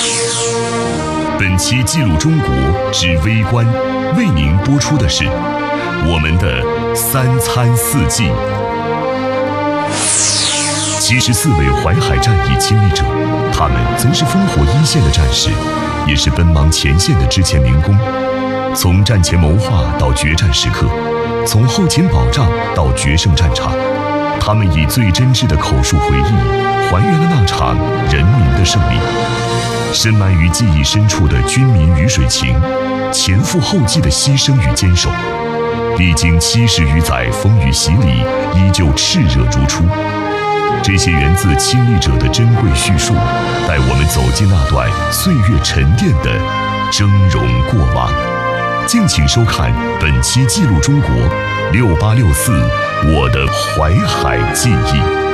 本期记录中国之微观，为您播出的是我们的三餐四季。74位淮海战役亲历者，他们曾是烽火一线的战士，也是奔忙前线的之前民工。从战前谋划到决战时刻，从后勤保障到决胜战场，他们以最真挚的口述回忆，还原了那场人民的胜利。深埋于记忆深处的军民鱼水情，前赴后继的牺牲与坚守，历经70余载风雨洗礼，依旧炽热如初。这些源自亲历者的珍贵叙述，带我们走进那段岁月沉淀的峥嵘过往。敬请收看本期记录中国6864我的淮海记忆。